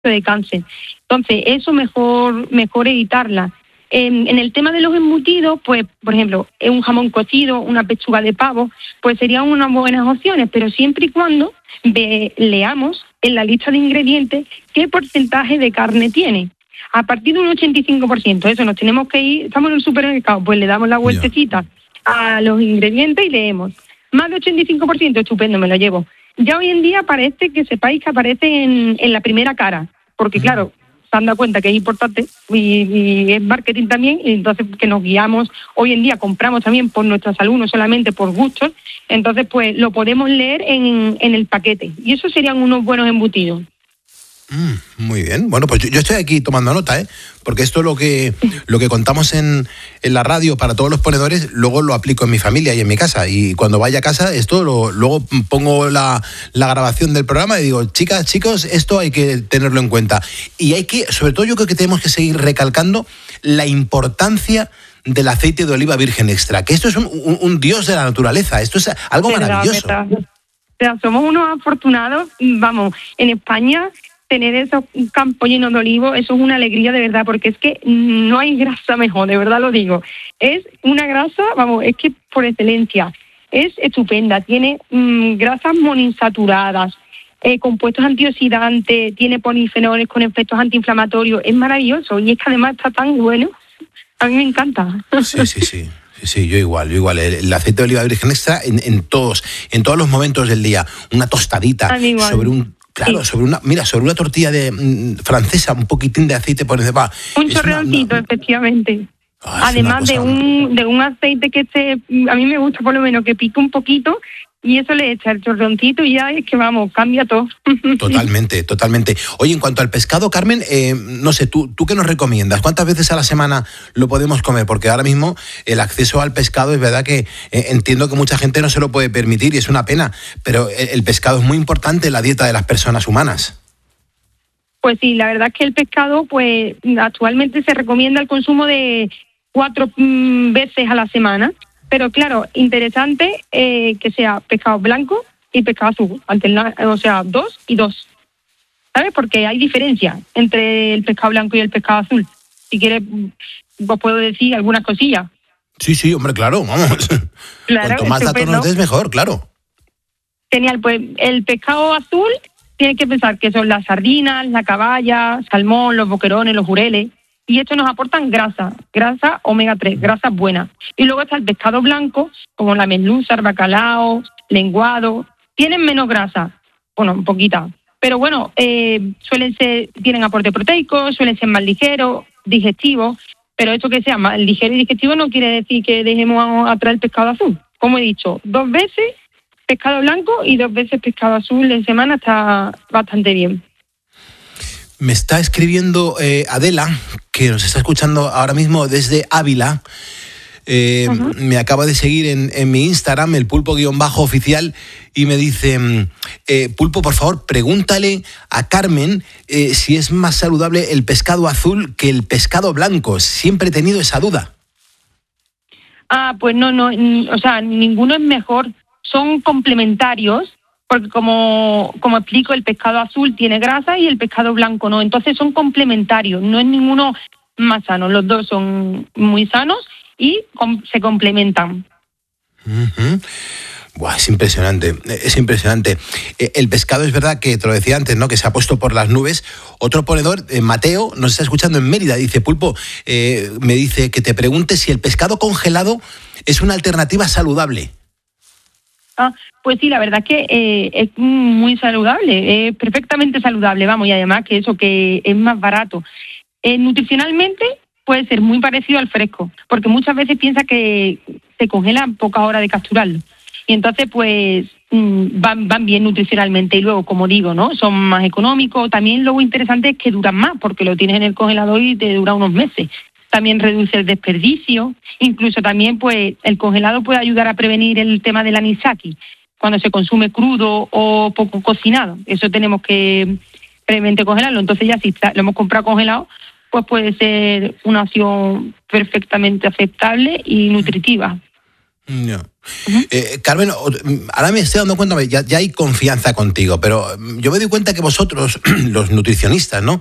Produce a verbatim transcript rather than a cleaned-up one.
de cáncer. Entonces, eso mejor, mejor evitarla. En, en el tema de los embutidos, pues, por ejemplo, un jamón cocido, una pechuga de pavo, pues serían unas buenas opciones, pero siempre y cuando ve, leamos en la lista de ingredientes qué porcentaje de carne tiene. A partir de un ochenta y cinco por ciento, eso nos tenemos que ir, estamos en el supermercado, pues le damos la vueltecita a los ingredientes y leemos. Más de ochenta y cinco por ciento, estupendo, me lo llevo. Ya hoy en día parece que sepáis que aparece en, en la primera cara, porque claro, se han dado cuenta que es importante y, y es marketing también, y entonces que nos guiamos, hoy en día compramos también por nuestra salud, no solamente por gustos, entonces pues lo podemos leer en, en el paquete, y eso serían unos buenos embutidos. Mm, muy bien. Bueno, pues yo, yo estoy aquí tomando nota, ¿eh? Porque esto lo que lo que contamos en, en la radio para todos los ponedores, luego lo aplico en mi familia y en mi casa. Y cuando vaya a casa, esto lo, luego pongo la, la grabación del programa y digo, chicas, chicos, esto hay que tenerlo en cuenta. Y hay que, sobre todo yo creo que tenemos que seguir recalcando la importancia del aceite de oliva virgen extra, que esto es un, un, un dios de la naturaleza, esto es algo verdad, maravilloso. Verdad. O sea, somos unos afortunados, vamos, en España tener esos campos llenos de olivos, eso es una alegría de verdad, porque es que no hay grasa mejor, de verdad lo digo. Es una grasa, vamos, es que por excelencia, es estupenda, tiene mmm, grasas monoinsaturadas, eh, compuestos antioxidantes, tiene polifenoles con efectos antiinflamatorios, es maravilloso y es que además está tan bueno, a mí me encanta. Sí, sí, sí. Sí, yo igual, yo igual. El, el aceite de oliva virgen extra en, en todos, en todos los momentos del día, una tostadita sobre un Claro, sí. sobre una, mira, sobre una tortilla de mmm, francesa, un poquitín de aceite por encima. Un chorreoncito, efectivamente. Ah, Además de un de un aceite que esté, a mí me gusta por lo menos que pique un poquito y eso le echa el chorreoncito y ya es que vamos, cambia todo. Totalmente, totalmente. Oye, en cuanto al pescado, Carmen, eh, no sé, ¿tú, ¿tú qué nos recomiendas? ¿Cuántas veces a la semana lo podemos comer? Porque ahora mismo el acceso al pescado es verdad que eh, entiendo que mucha gente no se lo puede permitir y es una pena, pero el, el pescado es muy importante en la dieta de las personas humanas. Pues sí, la verdad es que el pescado, pues actualmente se recomienda el consumo de cuatro mmm, veces a la semana. Pero claro, interesante eh, que sea pescado blanco y pescado azul, alterna, o sea, dos y dos. ¿Sabes? Porque hay diferencia entre el pescado blanco y el pescado azul. Si quieres, os puedo decir algunas cosillas. Sí, sí, hombre, claro, vamos. Claro, cuanto más datos nos des, mejor, claro. Genial, pues el pescado azul tiene que pensar que son las sardinas, la caballa, salmón, los boquerones, los jureles. Y estos nos aportan grasa, grasa omega tres, grasas buenas. Y luego está el pescado blanco, como la merluza, el bacalao, lenguado. Tienen menos grasa, bueno, un poquita. Pero bueno, eh, suelen ser, tienen aporte proteico, suelen ser más ligeros, digestivos. Pero esto que sea más ligero y digestivo no quiere decir que dejemos atrás el pescado azul. Como he dicho, dos veces pescado blanco y dos veces pescado azul en semana está bastante bien. Me está escribiendo eh, Adela, que nos está escuchando ahora mismo desde Ávila. Eh, uh-huh. Me acaba de seguir en, en mi Instagram, el pulpo-oficial, y me dice, eh, Pulpo, por favor, pregúntale a Carmen eh, si es más saludable el pescado azul que el pescado blanco. Siempre he tenido esa duda. Ah, pues no, no, o sea, ninguno es mejor. Son complementarios. Porque como, como explico, el pescado azul tiene grasa y el pescado blanco no. Entonces son complementarios, no es ninguno más sano. Los dos son muy sanos y com- se complementan. Uh-huh. Buah, es impresionante, es impresionante. El pescado es verdad que, te lo decía antes, ¿no? Que se ha puesto por las nubes. Otro ponedor, eh, Mateo, nos está escuchando en Mérida. Dice, Pulpo, eh, me dice que te pregunte si el pescado congelado es una alternativa saludable. Ah, pues sí, la verdad es que eh, es muy saludable, es perfectamente saludable, vamos, y además que eso, que es más barato. Eh, nutricionalmente puede ser muy parecido al fresco, porque muchas veces piensa que se congela en pocas horas de capturarlo. Y entonces, pues, mmm, van, van bien nutricionalmente. Y luego, como digo, ¿no? Son más económicos. También lo interesante es que duran más, porque lo tienes en el congelador y te dura unos meses. También reduce el desperdicio, incluso también pues el congelado puede ayudar a prevenir el tema del anisakis, cuando se consume crudo o poco cocinado. Eso tenemos que previamente congelarlo. Entonces ya si lo hemos comprado congelado, pues puede ser una opción perfectamente aceptable y nutritiva. No. Uh-huh. Eh, Carmen, ahora me estoy dando cuenta, ya, ya hay confianza contigo, pero yo me doy cuenta que vosotros, los nutricionistas, ¿no?